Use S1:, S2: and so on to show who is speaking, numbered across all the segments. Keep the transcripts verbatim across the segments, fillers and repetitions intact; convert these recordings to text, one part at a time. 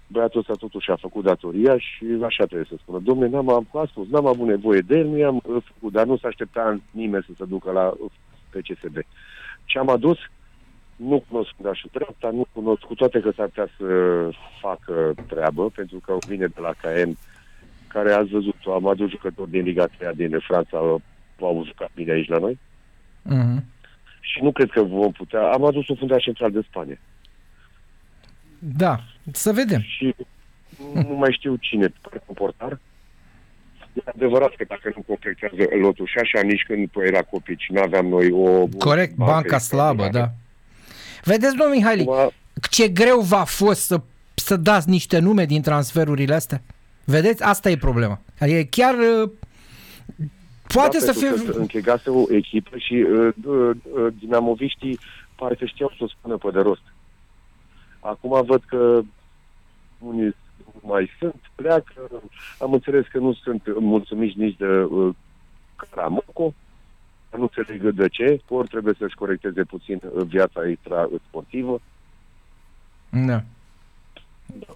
S1: băiatul ăsta totuși a făcut datoria și așa trebuie să spună. Dom'le, n-am, am spus, n-am avut nevoie de el, nu i-am uh, făcut, dar nu s-a aștepta nimeni să se ducă la uh, P C S B. Ce am adus? Nu cunosc fundașul dreapta, nu cunosc, cu toate că s-ar putea să facă treabă, pentru că vine de la Caen, care ați văzut, am adus jucători din Liga trei din Franța, au jucat bine aici la noi.
S2: Uh-huh.
S1: Și nu cred că vom putea. Am adus un fundaș central de Spania.
S2: Da, să vedem.
S1: Și nu mai știu cine, portar. E adevărat că dacă nu completează lotul și așa, nici când era Copici, nu aveam noi o...
S2: Corect, banca slabă, da. Vedeți, domnul Mihaili, Acum, ce greu v-a fost să, să dați niște nume din transferurile astea? Vedeți? Asta e problema. Adică chiar poate
S1: da,
S2: să fie...
S1: închegase o echipă și uh, uh, dinamoviștii parcă știau să o spună pe de rost. Acum văd că unii mai sunt, pleacă, am înțeles că nu sunt mulțumiți nici de uh, Caramoco, nu înțeleg de ce, ori trebuie să-și corecteze puțin viața extra sportivă.
S2: Da.
S1: Da.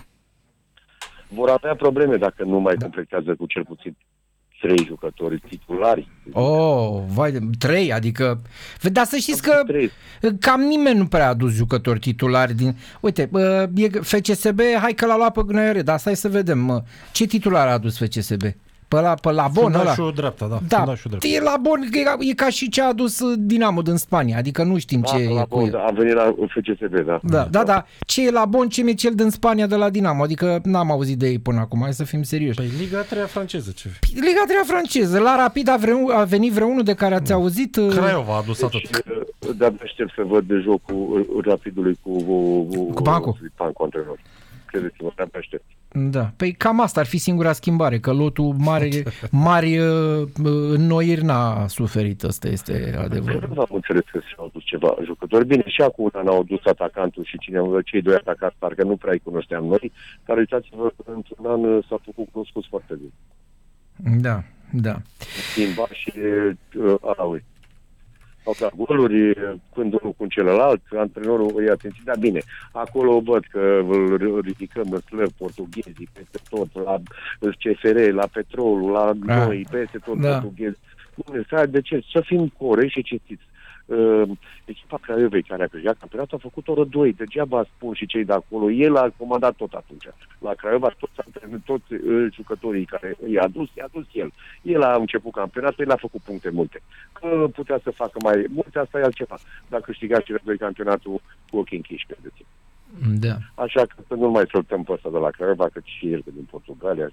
S1: Vor avea probleme dacă nu mai completează cu cel puțin trei jucători titulari.
S2: Oh, vai de... Trei, adică... Dar să știți că trei. Cam nimeni nu prea a adus jucători titulari din... Uite, e F C S B, hai că l-a luat pe Gnoiore, dar stai să vedem. Ce titular a adus F C S B? Pe la, pe la Bon ăla?
S3: Fundașul dreapta, da.
S2: Da,
S3: dreapta.
S2: e la Bon, e, e ca și ce a adus Dinamo din Spania, adică nu știm
S1: da,
S2: ce e
S1: la
S2: cu
S1: Bon,
S2: el.
S1: da, a venit la F C S B, da.
S2: Da, da, da. Ce e la Bon, ce e cel din Spania de la Dinamo, adică n-am auzit de ei până acum, hai să fim serioși.
S3: Păi Liga trei franceză, ce?
S2: Liga trei franceză, la Rapid a, vreu, a venit vreunul de care ați auzit?
S3: Craiova a adus atât.
S1: Deci, de-abia aștept să văd de jocul Rapidului cu, cu,
S2: cu Pancu.
S1: Pancu antrenor. Credeți-mă, de-abia aștept.
S2: Da, păi cam asta ar fi singura schimbare, că lotul mari, mari înnoiri n-a suferit, ăsta este adevărul.
S1: Nu am înțeles că și-au adus ceva jucători. Bine, și acum n-au adus atacantul și cine, cei doi atacați, parcă nu prea îi cunoșteam noi, dar uitați-vă, într-un an s-a făcut cunoscut foarte bine.
S2: Da, da.
S1: Timba și uh, Araui. Au dat goluri când unul cu celălalt, antrenorul îi atenție, dar bine, acolo văd că îl ridicăm în slăb portughezii peste tot, la C F R, la petrolul, la noi, peste tot da. Portughezi. De ce? Să fim corești și cinstiți. Uh, echipa Craiovei care a câștigat campionatul a făcut oră doi, degeaba spun și cei de acolo, el a comandat tot atunci. La Craiova toți, toți uh, jucătorii care i-a adus, i-a adus el. El a început campionatul, el a făcut puncte multe. Că putea să facă mai multe, asta e altceva. Dacă câștiga cele doi campionatul cu ochii închiși, credeți.
S2: Da.
S1: Așa că să nu mai soltăm pe ăsta de la Craiova, că și el din Portugalia.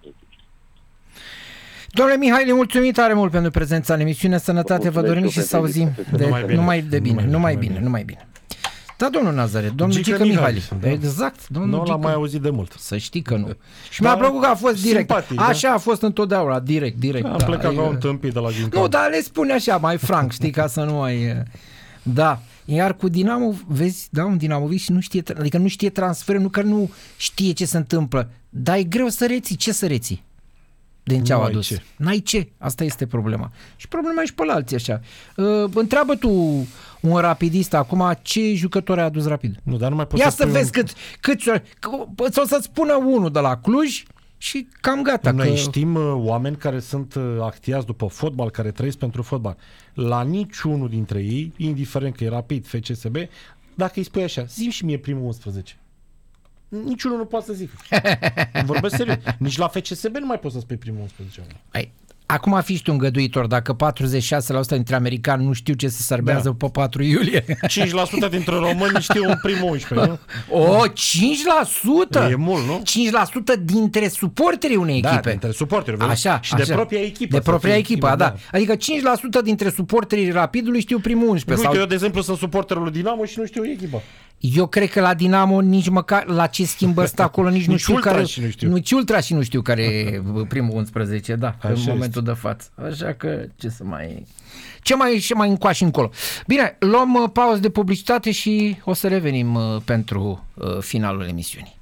S2: Domnule Mihaili, mulțumim tare mult pentru prezența în emisiune. Sănătate vă dorim și să auzim de, numai, bine. numai de bine, numai, numai bine, bine, numai bine. Da, domnul Nazaret, domnul Gică, Gică Mihaili. Da. Exact, domnul
S3: Nu
S2: Gică.
S3: l-am mai auzit de mult.
S2: Să știi că nu. Și da, mi-a plăcut că a fost direct.
S3: Simpatic,
S2: așa
S3: da?
S2: A fost întotdeauna, direct, direct.
S3: Da, am
S2: da,
S3: plecat
S2: e...
S3: ca un tâmpit de la Gică.
S2: Nu, dar le spune așa, mai franc, știi, ca să nu mai... Da. Iar cu Dinamo, vezi, da, un dinamovist și nu știe, adică nu știe transferul, nu că nu știe ce se întâmplă. Dar e greu să reții. Ce să reții? Din ce au adus. Ce. N-ai ce. Asta este problema. Și problema e și pe la alții așa. Uh, întreabă tu un rapidist acum ce jucători a adus Rapid.
S3: Nu, dar nu mai poți
S2: Ia
S3: să,
S2: să vezi un... cât, cât sau să-ți spună unul de la Cluj și cam gata.
S3: Noi
S2: că...
S3: știm uh, oameni care sunt uh, actiați după fotbal, care trăiesc pentru fotbal. La niciunul dintre ei, indiferent că e Rapid, F C S B, dacă îi spui așa, zi-mi și mie primul unsprezece. Niciunul nu poate să zic. Vorbesc serios. Nici la F C S B nu mai poți să spui primul unsprezece.
S2: Ai, acum fi și tu îngăduitor. Dacă patruzeci și șase la sută dintre americani nu știu ce se serbează da. Pe patru iulie.
S3: cinci la sută dintre români știu un primul unsprezece, nu?
S2: O, cinci la sută?
S3: E mult, nu?
S2: cinci la sută dintre suporterii unei echipe.
S3: Da, dintre suporteri.
S2: Așa,
S3: și
S2: așa.
S3: de propria echipă.
S2: De propria echipă, da. da. Adică cinci la sută dintre suporterii Rapidului știu primul unsprezece.
S3: Uite,
S2: sau...
S3: eu de exemplu sunt suporterul lui Dinamo și nu știu echipa.
S2: Eu cred că la Dinamo nici măcar la ce schimbă ăsta acolo nici, nici nu știu care
S3: și nu știu.
S2: Nici ultra și nu știu care e primul unsprezece, da, așa în este. Momentul de față. Așa că ce să mai ce mai ce mai încoași încolo. Bine, luăm uh, pauză de publicitate și o să revenim uh, pentru uh, finalul emisiunii.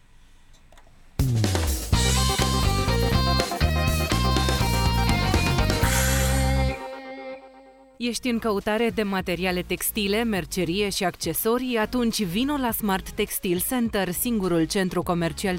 S4: Ești în căutare de materiale textile, mercerie și accesorii? Atunci vino la Smart Textile Center, singurul centru comercial